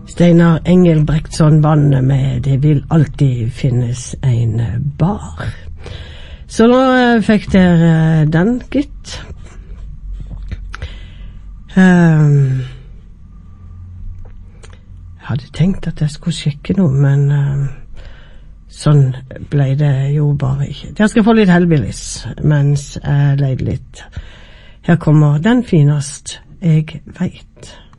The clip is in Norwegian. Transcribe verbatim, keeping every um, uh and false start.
Steinar Engelbrektsson vannet med Det vil alltid finnes en bar. Så nå fikk dere den, gitt. Um, jeg hadde tenkt at jeg skulle sjekke noe, men um, sånn ble det jo bare ikke. Jeg skal få litt Hellbillies mens jeg leide litt. Her kommer den finest jeg vet.